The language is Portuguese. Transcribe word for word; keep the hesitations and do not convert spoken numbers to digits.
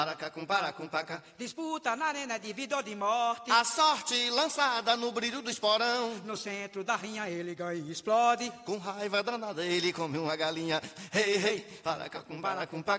Paracacum, paracum, paca. Disputa na arena de vida ou de morte. A sorte lançada no brilho do esporão. No centro da rinha ele ganha e explode. Com raiva danada ele come uma galinha. Hey, hey, paracacum, paracum, paca.